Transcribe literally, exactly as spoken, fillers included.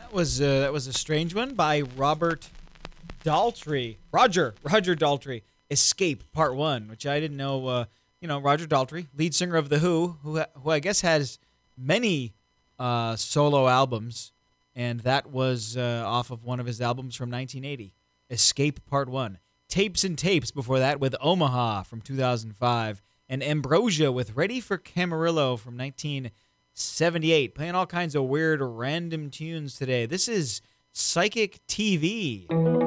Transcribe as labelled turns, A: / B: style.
A: That was uh, that was a strange one by Robert Daltrey. Roger Roger Daltrey. Escape Part One, which I didn't know. Uh, you know, Roger Daltrey, lead singer of the Who, who who I guess has many uh, solo albums, and that was uh, off of one of his albums from nineteen eighty. Escape Part One. Tapes and Tapes before that with Omaha from two thousand five, and Ambrosia with Ready for Camarillo from nineteen seventy-eight. Playing all kinds of weird random tunes today. This is Psychic T V.